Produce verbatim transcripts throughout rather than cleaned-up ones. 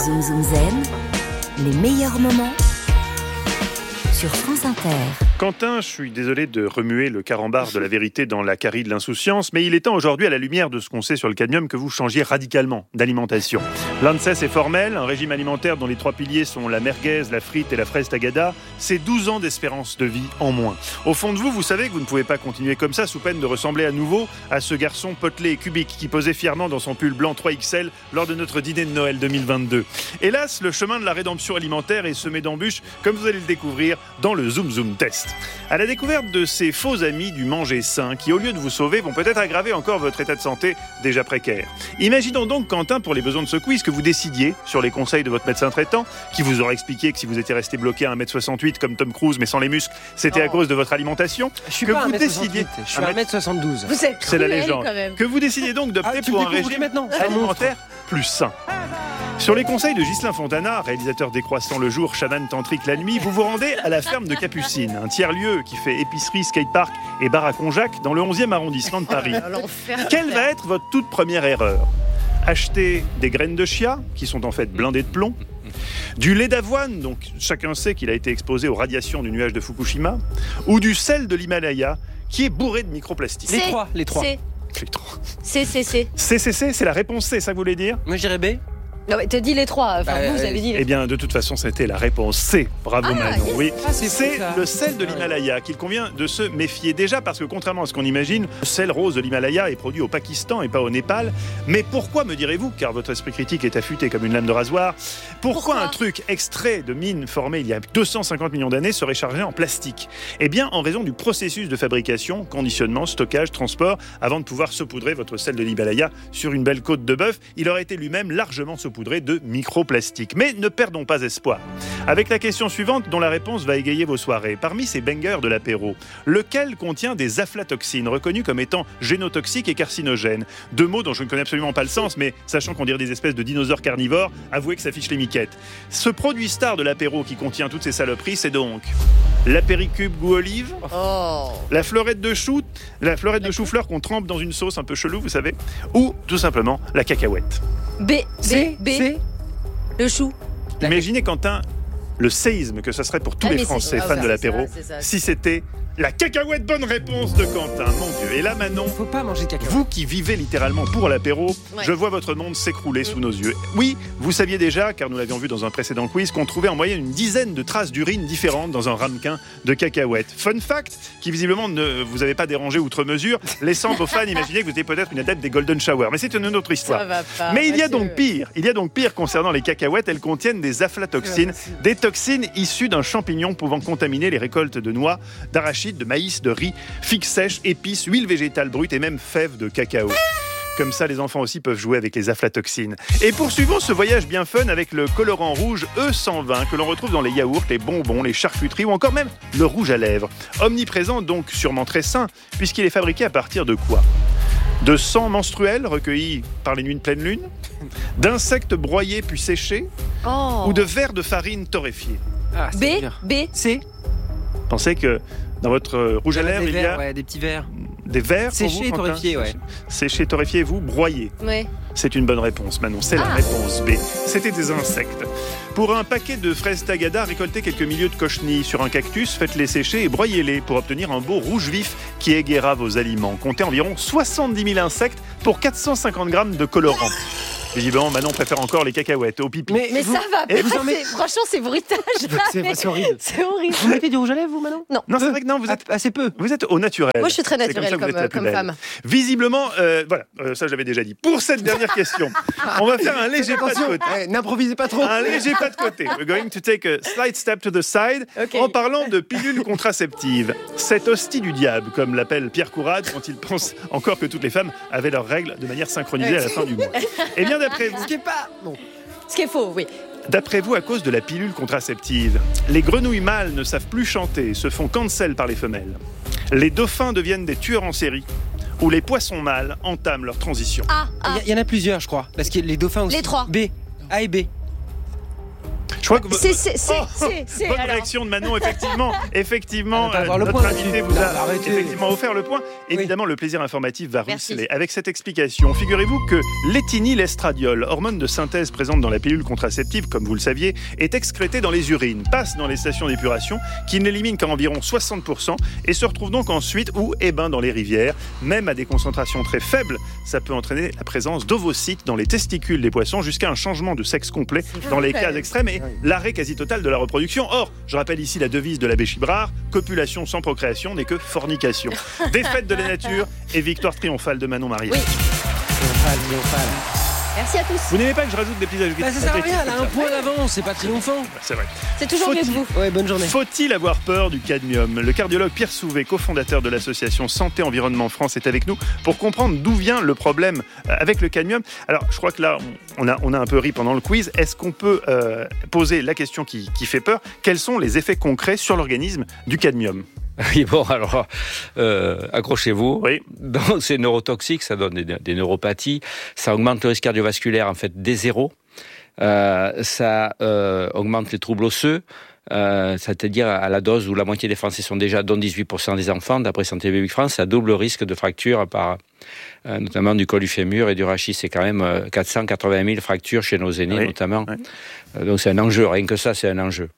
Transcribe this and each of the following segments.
Zoom Zoom Zen, les meilleurs moments sur France Inter. Quentin, je suis désolé de remuer le carambar de la vérité dans la carie de l'insouciance, mais il est temps aujourd'hui, à la lumière de ce qu'on sait sur le cadmium, que vous changiez radicalement d'alimentation. L'A N S E S est formel, un régime alimentaire dont les trois piliers sont la merguez, la frite et la fraise tagada, c'est douze ans d'espérance de vie en moins. Au fond de vous, vous savez que vous ne pouvez pas continuer comme ça, sous peine de ressembler à nouveau à ce garçon potelé et cubique qui posait fièrement dans son pull blanc trois X L lors de notre dîner de Noël deux mille vingt-deux. Hélas, le chemin de la rédemption alimentaire est semé d'embûches, comme vous allez le découvrir dans le Zoom Zoom Test. À la découverte de ces faux amis du manger sain qui, au lieu de vous sauver, vont peut-être aggraver encore votre état de santé déjà précaire. Imaginons donc, Quentin, pour les besoins de ce quiz, que vous décidiez, sur les conseils de votre médecin traitant, qui vous aura expliqué que si vous étiez resté bloqué à un mètre soixante-huit comme Tom Cruise mais sans les muscles, c'était oh. à cause de votre alimentation. Je suis que pas vous un mètre décidiez... soixante-huit, je suis à un mètre soixante-douze. Vous êtes C'est la légende. quand même. Que vous décidiez donc d'opter ah, pour un régime maintenant. alimentaire plus sain. Sur les conseils de Ghislain Fontana, réalisateur décroissant le jour, chaman tantrique la nuit, vous vous rendez à la ferme de Capucine, un tiers-lieu qui fait épicerie, skatepark et bar à Conjac dans le onzième arrondissement de Paris. Quelle va être votre toute première erreur ? Acheter des graines de chia, qui sont en fait blindées de plomb, du lait d'avoine, donc chacun sait qu'il a été exposé aux radiations du nuage de Fukushima, ou du sel de l'Himalaya, qui est bourré de microplastiques. Les trois, les trois. C'est, Les trois. c'est, c'est, c'est. C C C, c'est la réponse C, ça que vous voulez dire ? Moi, je dirais B. Non, mais t'as dit les trois. Enfin, Bah, vous, vous avez dit les Eh bien, de toute façon, c'était la réponse C. Bravo, Ah, Manon. yes. Oui, Ah, c'est c'est fou, ça. le sel de l'Himalaya qu'il convient de se méfier. Déjà parce que, contrairement à ce qu'on imagine, le sel rose de l'Himalaya est produit au Pakistan et pas au Népal. Mais pourquoi, me direz-vous, car votre esprit critique est affûté comme une lame de rasoir, pourquoi, Pourquoi un truc extrait de mine formé il y a deux cent cinquante millions d'années serait chargé en plastique ? Eh bien, en raison du processus de fabrication, conditionnement, stockage, transport, avant de pouvoir saupoudrer votre sel de l'Himalaya sur une belle côte de bœuf, il aurait été lui-même largement saupoudré de micro plastique. Mais ne perdons pas espoir. Avec la question suivante, dont la réponse va égayer vos soirées. Parmi ces bangers de l'apéro, lequel contient des aflatoxines, reconnues comme étant génotoxiques et carcinogènes ? Deux mots dont je ne connais absolument pas le sens, mais sachant qu'on dirait des espèces de dinosaures carnivores, avouez que ça fiche les miquettes. Ce produit star de l'apéro qui contient toutes ces saloperies, c'est donc l'apéricube goût olive, Oh. la fleurette de chou, la fleurette de chou-fleur qu'on trempe dans une sauce un peu chelou, vous savez, ou tout simplement la cacahuète. B, C, B, B. C. Le chou. Imaginez, Quentin, le séisme que ça serait pour tous Ah, les mais Français c'est- ah, fans ouais, de c'est l'apéro ça, c'est ça. si c'était la cacahuète. Bonne réponse de Quentin, mon Dieu. Et là, Manon, Faut pas manger de cacahuètes. vous qui vivez littéralement pour l'apéro, Ouais. je vois votre monde s'écrouler sous nos yeux. Oui, vous saviez déjà, car nous l'avions vu dans un précédent quiz, qu'on trouvait en moyenne une dizaine de traces d'urine différentes dans un ramequin de cacahuètes. Fun fact, qui visiblement ne vous avait pas dérangé outre mesure, laissant vos fans imaginer que vous étiez peut-être une adepte des Golden Shower. Mais c'est une autre histoire. Ça va pas. Mais il y a Mathieu. donc pire. Il y a donc pire concernant les cacahuètes. Elles contiennent des aflatoxines, des toxines issues d'un champignon pouvant contaminer les récoltes de noix, d'arachides, de maïs, de riz, figues sèches, épices, huile végétale brute et même fèves de cacao. Comme ça, les enfants aussi peuvent jouer avec les aflatoxines. Et poursuivons ce voyage bien fun avec le colorant rouge E cent vingt que l'on retrouve dans les yaourts, les bonbons, les charcuteries ou encore même le rouge à lèvres. Omniprésent, donc sûrement très sain, puisqu'il est fabriqué à partir de quoi ? De sang menstruel recueilli par les nuits de pleine lune, d'insectes broyés puis séchés, Oh. ou de verre de farine torréfié. Ah, c'est B, dur. B. C. Pensez que dans votre euh, rouge à lèvres, Des il y verres, a ouais, des petits verres. des verres pour vous, Séchés, Quentin ? torréfiés, ouais. Séchés, torréfiés, vous, broyés. Ouais. C'est une bonne réponse, Manon. C'est la Ah. réponse B. C'était des insectes. Pour un paquet de fraises tagada, récoltez quelques milieux de cochenilles sur un cactus, faites-les sécher et broyez-les pour obtenir un beau rouge vif qui égaiera vos aliments. Comptez environ soixante-dix mille insectes pour quatre cent cinquante grammes de colorant. Visiblement, Manon préfère encore les cacahuètes au pipi. Mais vous- ça va Et pas. vous en c'est- mettez- Franchement, c'est bruitage. là, C'est- mais- c'est horrible. C'est horrible. Vous mettez du rouge à lèvres, vous, Manon Non, c'est vrai que non, vous êtes, Ah, Assez peu. vous êtes au naturel. Moi, je suis très C'est naturelle comme ça que comme, vous êtes la plus comme belle. femme. Visiblement, euh, voilà, euh, ça je l'avais déjà dit. Pour cette dernière question, on va faire un léger pas de Attention, côté. eh, n'improvisez pas trop. Un léger pas de côté. We're going to take a slight step to the side Ok. en parlant de pilules contraceptives. Cette hostie du diable, comme l'appelle Pierre Courade quand il pense encore que toutes les femmes avaient leurs règles de manière synchronisée à la fin du mois. Eh bien, d'après vous, Ce qui est pas. Bon. Ce qui est faux, oui. D'après vous, à cause de la pilule contraceptive, les grenouilles mâles ne savent plus chanter, se font cancel par les femelles. Les dauphins deviennent des tueurs en série. Ou les poissons mâles entament leur transition. A, A. Il y, y en a plusieurs, je crois. Parce que les dauphins aussi. Les trois. B. A et B. Je crois que C'est, c'est, c'est, Oh, c'est, c'est, bonne alors. réaction de Manon, effectivement, effectivement, Elle va pas euh, avoir le notre point invité là-dessus. vous a Arrêtez. effectivement offert le point. Évidemment, le plaisir informatif va Merci. ruisseler. Avec cette explication, figurez-vous que l'éthinylestradiol, hormone de synthèse présente dans la pilule contraceptive, comme vous le saviez, est excrétée dans les urines, passe dans les stations d'épuration, qui n'éliminent qu'à environ soixante pour cent et se retrouve donc ensuite ou eh ben, dans les rivières. Même à des concentrations très faibles, ça peut entraîner la présence d'ovocytes dans les testicules des poissons jusqu'à un changement de sexe complet dans les cas extrêmes et l'arrêt quasi total de la reproduction. Or, je rappelle ici la devise de l'abbé Chibrard, copulation sans procréation n'est que fornication. Défaite de la nature et victoire triomphale de Manon Maria. Oui. Triomphal, triomphal. Merci à tous. Vous n'aimez pas que je rajoute des petits adjectifs Bah, ça sert à rien, elle a un comme ça. point d'avance, c'est pas triomphant. C'est vrai. C'est toujours mieux que vous. Ouais, bonne journée. Faut-il avoir peur du cadmium ? Le cardiologue Pierre Souvé, cofondateur de l'association Santé Environnement France, est avec nous pour comprendre d'où vient le problème avec le cadmium. Alors, je crois que là, on a, on a un peu ri pendant le quiz. Est-ce qu'on peut euh, poser la question qui, qui fait peur ? Quels sont les effets concrets sur l'organisme du cadmium ? Oui, bon, alors, euh, accrochez-vous. Oui. Donc, c'est neurotoxique, ça donne des, des neuropathies, ça augmente le risque cardiovasculaire, en fait, dès zéro. Euh, ça euh, augmente les troubles osseux, euh, c'est-à-dire à la dose où la moitié des Français sont déjà, dont dix-huit pour cent des enfants, d'après Santé publique France, ça double le risque de fracture, par, euh, notamment du col du fémur et du rachis. C'est quand même euh, quatre cent quatre-vingt mille fractures chez nos aînés, Oui. notamment. Oui. Euh, donc, c'est un enjeu, rien que ça, c'est un enjeu.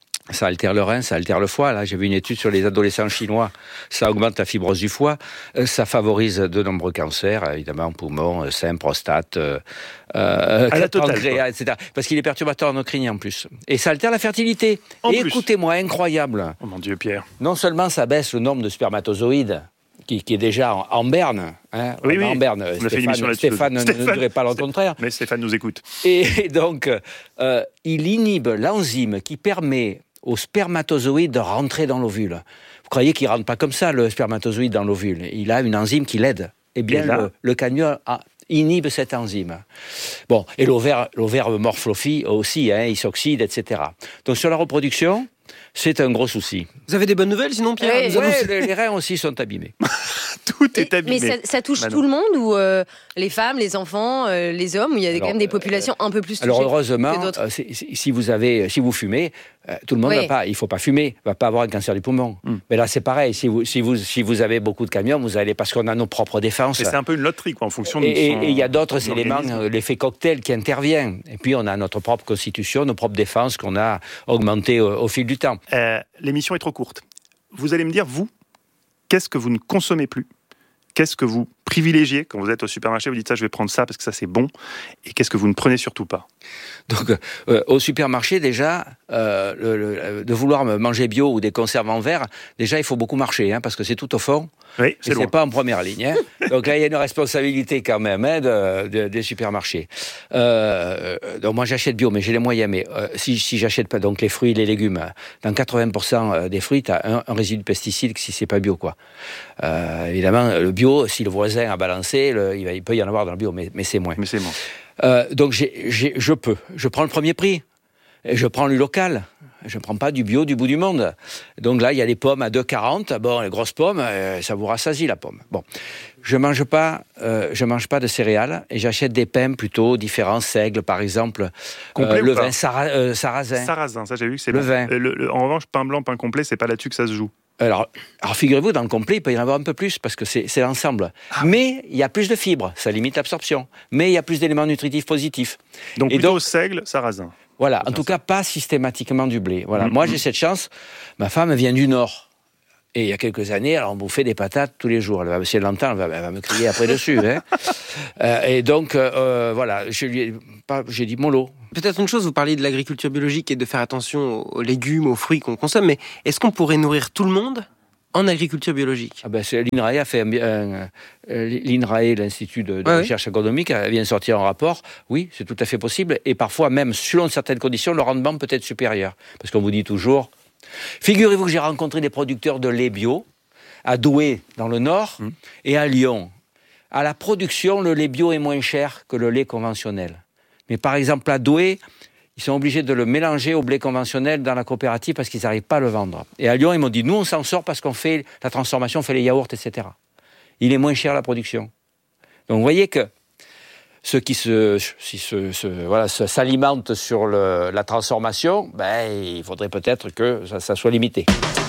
Ça altère le rein, ça altère le foie. Là, j'ai vu une étude sur les adolescents chinois. Ça augmente la fibrose du foie. Euh, ça favorise de nombreux cancers, évidemment, poumons, euh, sein, prostate, euh, euh, À la totale, pancréas, quoi. et cetera. Parce qu'il est perturbateur endocrinien en plus. Et ça altère la fertilité. En Et plus. écoutez-moi, incroyable. Oh mon Dieu, Pierre. Non seulement ça baisse le nombre de spermatozoïdes, qui, qui est déjà en, en berne. Hein, Oui, oui. En berne. On a fait une émission Stéphane, là-dessus. Stéphane ne, ne dirait pas le contraire. Mais Stéphane nous écoute. Et donc, euh, il inhibe l'enzyme qui permet au spermatozoïde de rentrer dans l'ovule. Vous croyez qu'il ne rentre pas comme ça, le spermatozoïde, dans l'ovule ? Il a une enzyme qui l'aide. Eh bien, Et là le, le cadmium a- inhibe cette enzyme. Bon, et l'ovaire, l'ovaire morphlofie aussi, hein, il s'oxyde, et cetera. Donc, sur la reproduction, c'est un gros souci. Vous avez des bonnes nouvelles sinon, Pierre Ouais, Nous avons- Ouais, les, les reins aussi sont abîmés. Tout Et- est abîmé. mais ça, ça touche Manon. tout le monde ou euh, les femmes, les enfants, euh, les hommes, où il y a des- Alors, quand même des euh, populations un peu plus touchées Alors heureusement, que d'autres. euh, c'est- c'est- si vous avez, si vous fumez, euh, tout le monde Oui. va pas. Il faut pas fumer, va pas avoir un cancer du poumon. Mm. Mais là, c'est pareil. Si vous, si vous, si vous avez beaucoup de cadmium, vous allez parce qu'on a nos propres défenses. Et c'est un peu une loterie, quoi, en fonction de Et et- son- et il y a d'autres son éléments, organisme. euh, l'effet cocktail qui intervient. Et puis on a notre propre constitution, nos propres défenses qu'on a augmentées au, au fil du temps. Euh, l'émission est trop courte. Vous allez me dire, vous, qu'est-ce que vous ne consommez plus ? Qu'est-ce que vous privilégiez quand vous êtes au supermarché ? Vous dites ça, je vais prendre ça parce que ça c'est bon. Et qu'est-ce que vous ne prenez surtout pas ? Donc, euh, au supermarché, déjà, euh, le- le- de vouloir manger bio ou des conserves en verre, déjà, il faut beaucoup marcher, hein, parce que c'est tout au fond. Oui, Et c'est loin. c'est pas en première ligne. Hein. Donc là, il y a une responsabilité quand même hein, de, de- des supermarchés. Euh, donc moi, j'achète bio, mais j'ai les moyens. Mais euh, si, si j'achète pas donc les fruits, les légumes, dans quatre-vingts pour cent des fruits, tu as un, un résidu de pesticides si c'est pas bio, quoi. Euh, évidemment, le bio, si le voisin a balancé, le, il, va, il peut y en avoir dans le bio, mais, mais c'est moins. Mais c'est bon. Euh, donc j'ai, j'ai, je peux. Je prends le premier prix. Et je prends le local. Je ne prends pas du bio du bout du monde. Donc là, il y a les pommes à deux quarante. Bon, les grosses pommes, euh, ça vous rassasie la pomme. Bon, je ne mange pas, euh, je mange pas de céréales et j'achète des pains plutôt différents. Seigle, par exemple. Complet Euh, ou le pas vin sara- euh, sarrasin. Sarrasin, ça j'ai vu que c'est Le bon. vin. Euh, le- le- en revanche, pain blanc, pain complet, c'est pas là-dessus que ça se joue. Alors, alors figurez-vous, dans le complet, il peut y en avoir un peu plus parce que c'est, c'est l'ensemble. Mais il y a plus de fibres, ça limite l'absorption. Mais il y a plus d'éléments nutritifs positifs. Donc Et plutôt donc- seigle, sarrasin. Voilà, en Bien tout ça. cas, pas systématiquement du blé. Voilà. Mhm. Moi, j'ai cette chance. Ma femme vient du Nord. Et il y a quelques années, alors on bouffait des patates tous les jours. Elle va, si elle l'entend, elle va, elle va me crier après dessus. Hein. Euh, et donc, euh, voilà, je lui ai, pas, j'ai dit mollo. Peut-être une chose, vous parliez de l'agriculture biologique et de faire attention aux légumes, aux fruits qu'on consomme, mais est-ce qu'on pourrait nourrir tout le monde en agriculture biologique? Ah ben, c'est, L'INRAE a fait un, un, euh, l'INRAE, l'Institut de, de Ouais, recherche agronomique, elle vient de sortir un rapport. Oui, c'est tout à fait possible. Et parfois, même selon certaines conditions, le rendement peut être supérieur. Parce qu'on vous dit toujours... Figurez-vous que j'ai rencontré des producteurs de lait bio à Douai, dans le Nord, mmh. et à Lyon. À la production, le lait bio est moins cher que le lait conventionnel. Mais par exemple, à Douai, ils sont obligés de le mélanger au blé conventionnel dans la coopérative parce qu'ils n'arrivent pas à le vendre. Et à Lyon, ils m'ont dit, nous, on s'en sort parce qu'on fait la transformation, on fait les yaourts, et cetera. Il est moins cher la production. Donc, vous voyez que ceux qui se, si se, se, voilà, se, s'alimentent sur le, la transformation, ben, il faudrait peut-être que ça, ça soit limité.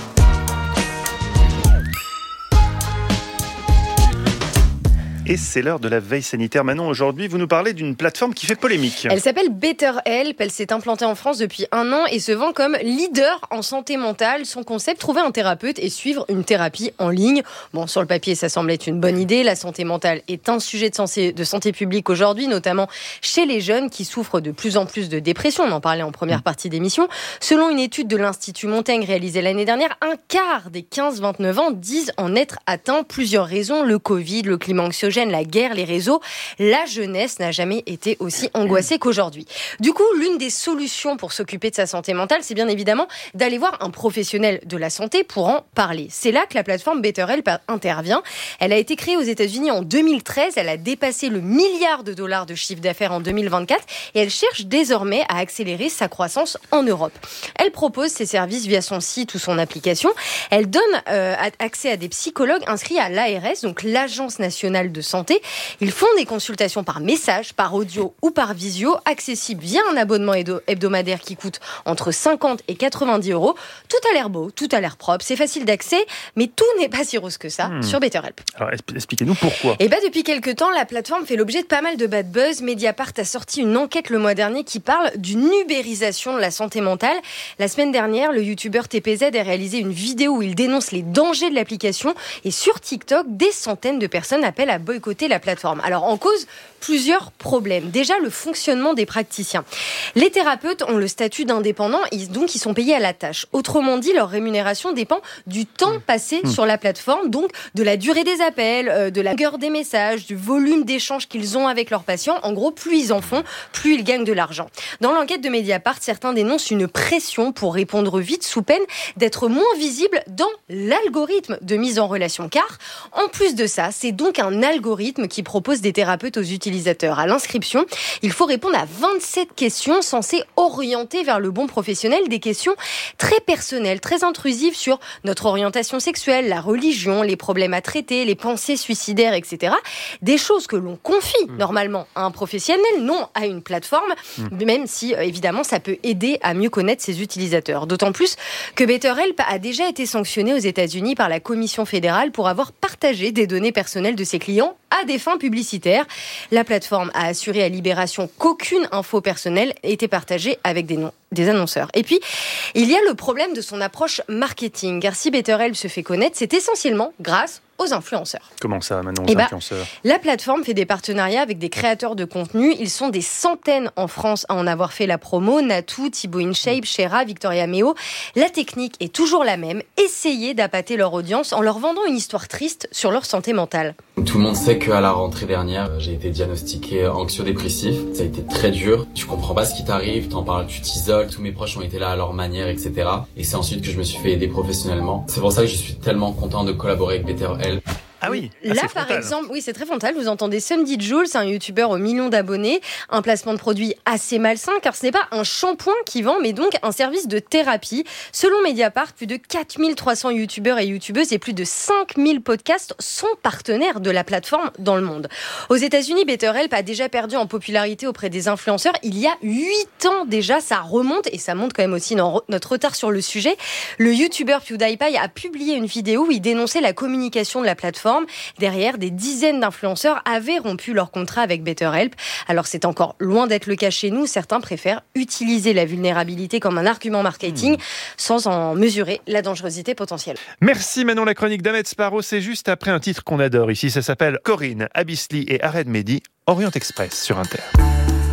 Et c'est l'heure de la veille sanitaire. Manon, aujourd'hui, vous nous parlez d'une plateforme qui fait polémique. Elle s'appelle BetterHelp. Elle s'est implantée en France depuis un an et se vend comme leader en santé mentale. Son concept, trouver un thérapeute et suivre une thérapie en ligne. Bon, sur le papier, ça semble être une bonne idée. La santé mentale est un sujet de santé, de santé publique aujourd'hui, notamment chez les jeunes qui souffrent de plus en plus de dépression. On en parlait en première partie d'émission. Selon une étude de l'Institut Montaigne réalisée l'année dernière, un quart des quinze vingt-neuf ans disent en être atteints. Plusieurs raisons, le Covid, le climat anxiogène, la guerre, les réseaux. La jeunesse n'a jamais été aussi angoissée qu'aujourd'hui. Du coup, l'une des solutions pour s'occuper de sa santé mentale, c'est bien évidemment d'aller voir un professionnel de la santé pour en parler. C'est là que la plateforme BetterHelp intervient. Elle a été créée aux États-Unis en deux mille treize. Elle a dépassé le milliard de dollars de chiffre d'affaires en deux mille vingt-quatre et elle cherche désormais à accélérer sa croissance en Europe. Elle propose ses services via son site ou son application. Elle donne euh, accès à des psychologues inscrits à l'A R S, donc l'Agence nationale de santé. Ils font des consultations par message, par audio ou par visio, accessibles via un abonnement hebdomadaire qui coûte entre cinquante et quatre-vingt-dix euros. Tout a l'air beau, tout a l'air propre, c'est facile d'accès, mais tout n'est pas si rose que ça hmm. sur BetterHelp. Alors expliquez-nous pourquoi. Et bah, depuis quelques temps, la plateforme fait l'objet de pas mal de bad buzz. Mediapart a sorti une enquête le mois dernier qui parle d'une ubérisation de la santé mentale. La semaine dernière, le youtubeur T P Z a réalisé une vidéo où il dénonce les dangers de l'application et sur TikTok, des centaines de personnes appellent à boycotter la plateforme. Alors en cause, plusieurs problèmes. Déjà, le fonctionnement des praticiens. Les thérapeutes ont le statut d'indépendants, donc ils sont payés à la tâche. Autrement dit, leur rémunération dépend du temps passé mmh. sur la plateforme, donc de la durée des appels, de la longueur des messages, du volume d'échanges qu'ils ont avec leurs patients. En gros, plus ils en font, plus ils gagnent de l'argent. Dans l'enquête de Mediapart, certains dénoncent une pression pour répondre vite sous peine d'être moins visible dans l'algorithme de mise en relation. Car, en plus de ça, c'est donc un algorithme qui propose des thérapeutes aux utilisateurs. À l'inscription, il faut répondre à vingt-sept questions censées orienter vers le bon professionnel, des questions très personnelles, très intrusives sur notre orientation sexuelle, la religion, les problèmes à traiter, les pensées suicidaires, et cetera. Des choses que l'on confie mmh. normalement à un professionnel, non à une plateforme, mmh. même si évidemment ça peut aider à mieux connaître ses utilisateurs. D'autant plus que BetterHelp a déjà été sanctionné aux États-Unis par la Commission fédérale pour avoir partagé des données personnelles de ses clients à des fins publicitaires. La plateforme a assuré à Libération qu'aucune info personnelle était partagée avec des noms des annonceurs. Et puis, il y a le problème de son approche marketing. Car si BetterHelp se fait connaître, c'est essentiellement grâce aux influenceurs. Comment ça, maintenant, aux eh bah, influenceurs ? La plateforme fait des partenariats avec des créateurs de contenu. Ils sont des centaines en France à en avoir fait la promo. Natou, Thibaut InShape, Shera, Victoria Meo. La technique est toujours la même. Essayer d'appâter leur audience en leur vendant une histoire triste sur leur santé mentale. Tout le monde sait qu'à la rentrée dernière, j'ai été diagnostiqué anxio-dépressif. Ça a été très dur. Tu comprends pas ce qui t'arrive, t'en parles, tu t'isoles. Tous mes proches ont été là à leur manière, et cetera. Et c'est ensuite que je me suis fait aider professionnellement. C'est pour ça que je suis tellement content de collaborer avec BetterHelp. Ah oui, là par frontal. exemple, oui c'est très frontal, vous entendez Sundy Jules, c'est un youtubeur aux millions d'abonnés, un placement de produit assez malsain car ce n'est pas un shampoing qui vend mais donc un service de thérapie. Selon Mediapart, plus de quatre mille trois cents youtubeurs et youtubeuses et plus de cinq mille podcasts sont partenaires de la plateforme dans le monde. Aux États-Unis, BetterHelp a déjà perdu en popularité auprès des influenceurs il y a huit ans déjà, ça remonte et ça montre quand même aussi notre retard sur le sujet. Le youtubeur PewDiePie a publié une vidéo où il dénonçait la communication de la plateforme. Derrière, des dizaines d'influenceurs avaient rompu leur contrat avec BetterHelp. Alors c'est encore loin d'être le cas chez nous. Certains préfèrent utiliser la vulnérabilité comme un argument marketing mmh. sans en mesurer la dangerosité potentielle. Merci Manon, la chronique d'Ahmed Sparrow. C'est juste après un titre qu'on adore ici. Ça s'appelle Corinne, Abisli et Ared Mehdi, Orient Express sur Inter.